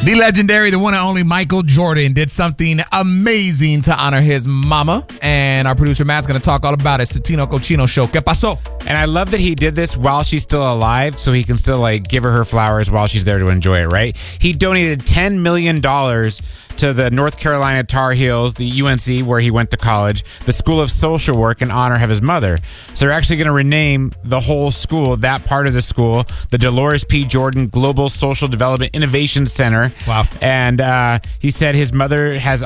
The legendary, the one and only Michael Jordan did something amazing to honor his mama. And our producer Matt's going to talk all about it. It's the Tino Cochino Show. ¿Qué pasó? And I love that he did this while she's still alive, so he can still give her flowers while she's there to enjoy it, right? He donated $10 million to the North Carolina Tar Heels, the UNC where he went to college, the School of Social Work in honor of his mother. So they're actually going to rename the whole school, that part of the school, the Dolores P. Jordan Global Social Development Innovation Center. Wow. And he said his mother has